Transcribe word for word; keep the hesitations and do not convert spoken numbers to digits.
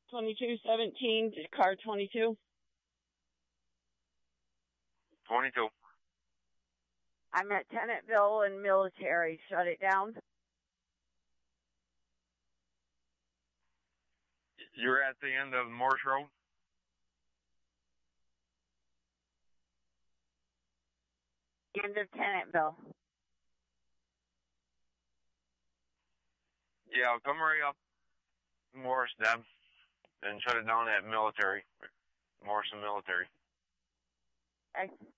twenty-two seventeen, car twenty-two. twenty-two. I'm at Tenantville and Military. Shut it down. You're at the end of Morse Road? End of Tenantville. Yeah, I'll come right up Morris, Deb, and shut it down at Military. Morris and Military. Okay.